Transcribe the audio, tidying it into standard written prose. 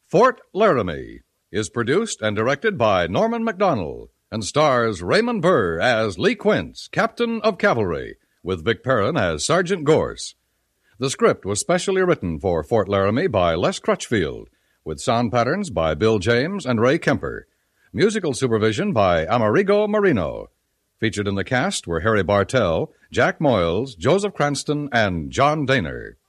Fort Laramie is produced and directed by Norman Macdonnell and stars Raymond Burr as Lee Quince, Captain of Cavalry, with Vic Perrin as Sergeant Gorse. The script was specially written for Fort Laramie by Les Crutchfield, with sound patterns by Bill James and Ray Kemper. Musical supervision by Amerigo Marino. Featured in the cast were Harry Bartell, Jack Moyles, Joseph Cranston, and John Daner.